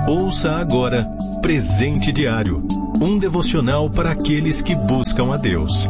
Ouça agora Presente Diário, um devocional para aqueles que buscam a Deus.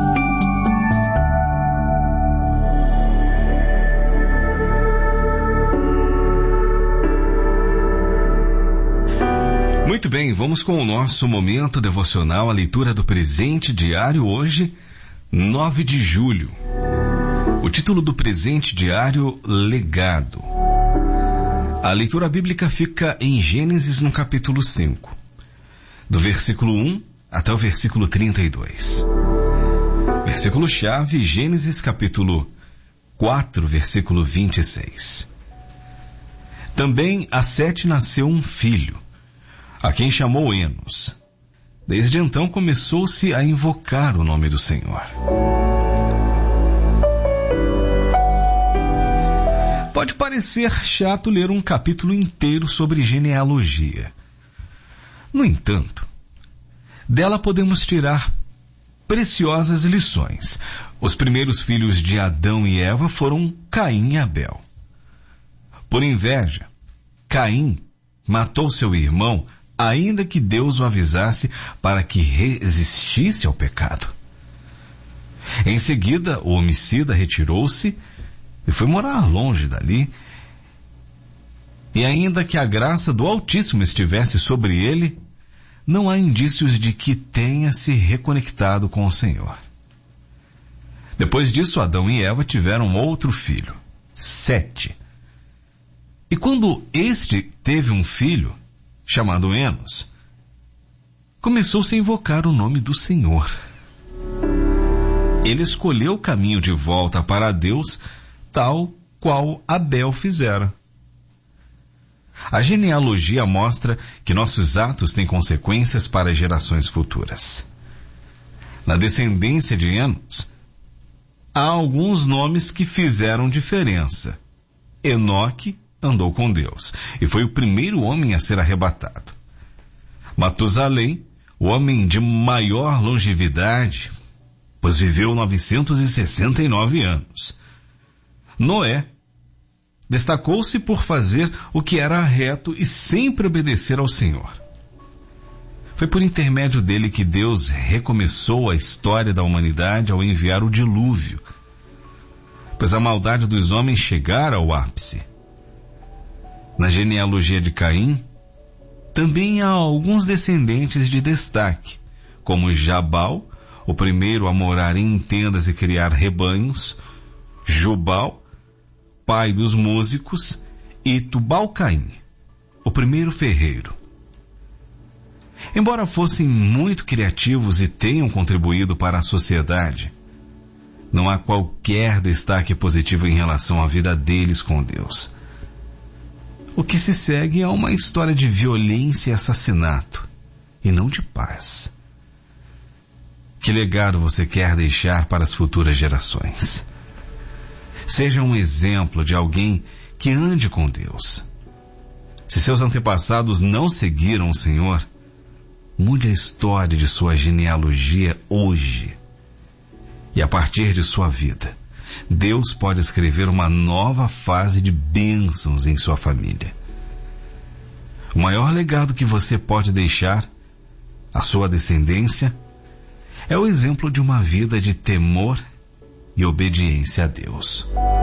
Muito bem, vamos com o nosso momento devocional, a leitura do Presente Diário, hoje, 9 de julho. O título do Presente Diário, Legado. A leitura bíblica fica em Gênesis, no capítulo 5, do versículo 1 até o versículo 32. Versículo-chave, Gênesis, capítulo 4, versículo 26. Também a Sete nasceu um filho, a quem chamou Enos. Desde então começou-se a invocar o nome do Senhor. Pode parecer chato ler um capítulo inteiro sobre genealogia. No entanto, dela podemos tirar preciosas lições. Os primeiros filhos de Adão e Eva foram Caim e Abel. Por inveja, Caim matou seu irmão, ainda que Deus o avisasse para que resistisse ao pecado. Em seguida, o homicida retirou-se e foi morar longe dali. E ainda que a graça do Altíssimo estivesse sobre ele, não há indícios de que tenha se reconectado com o Senhor. Depois disso, Adão e Eva tiveram outro filho, Sete. E quando este teve um filho, chamado Enos, começou-se a invocar o nome do Senhor. Ele escolheu o caminho de volta para Deus, tal qual Abel fizera. A genealogia mostra que nossos atos têm consequências para gerações futuras. Na descendência de Enos, há alguns nomes que fizeram diferença. Enoque andou com Deus e foi o primeiro homem a ser arrebatado. Matusalém, o homem de maior longevidade, pois viveu 969 anos. Noé destacou-se por fazer o que era reto e sempre obedecer ao Senhor. Foi por intermédio dele que Deus recomeçou a história da humanidade ao enviar o dilúvio, pois a maldade dos homens chegara ao ápice. Na genealogia de Caim, também há alguns descendentes de destaque, como Jabal, o primeiro a morar em tendas e criar rebanhos, Jubal, pai dos músicos, e Tubal-Caim, o primeiro ferreiro. Embora fossem muito criativos e tenham contribuído para a sociedade, não há qualquer destaque positivo em relação à vida deles com Deus. O que se segue é uma história de violência e assassinato, e não de paz. Que legado você quer deixar para as futuras gerações? Seja um exemplo de alguém que ande com Deus. Se seus antepassados não seguiram o Senhor, mude a história de sua genealogia hoje. E a partir de sua vida, Deus pode escrever uma nova fase de bênçãos em sua família. O maior legado que você pode deixar à sua descendência é o exemplo de uma vida de temor e obediência a Deus.